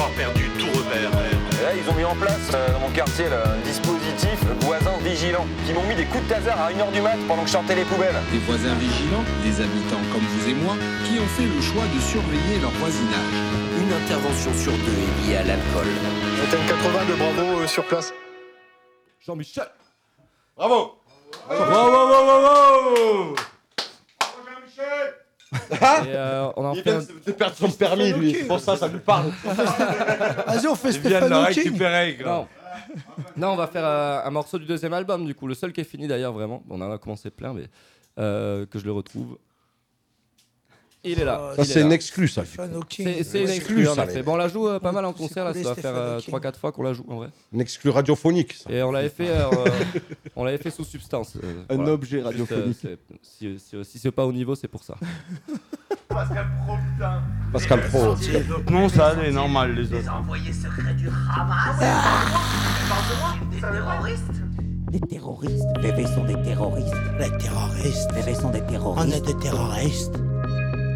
avoir perdu tout repère. Et là, ils ont mis en place dans mon quartier là, un dispositif voisins vigilants qui m'ont mis des coups de taser à 1h du mat pendant que je sortais les poubelles. Des voisins vigilants, des habitants comme vous et moi, qui ont fait le choix de surveiller leur voisinage. Une intervention sur deux est liée à l'alcool. Antenne 80 de Bravo sur place. Jean-Michel. Bravo. Bravo. Et on a Il fait vient de perdre son permis, lui. C'est pour ça, ça lui parle. Vas-y, on fait Il vient de le Stéphano King. récupérer, quoi. Non, on va faire un morceau du deuxième album, du coup, le seul qui est fini d'ailleurs, vraiment. On en a commencé plein, mais que je le retrouve. Il est là. Ça, c'est une exclue, ça. Stéphano King. C'est une exclu, exclue, en ça, effet. les Bon, on la joue pas mal en C'est concert, là, ça coulé, doit faire Stéphano 3-4 fois qu'on la joue, en vrai. Une exclue radiophonique, ça. Et on l'avait fait sous substance. Un voilà. objet radiophonique. Si c'est pas au niveau, c'est pour ça. Pascal Pro. Non, ça allait, normal, les Les autres. envoyés secrets du Hamas. Des terroristes. Des terroristes. Bébés sont des terroristes. Les terroristes. Bébés sont des On terroristes. est des terroristes.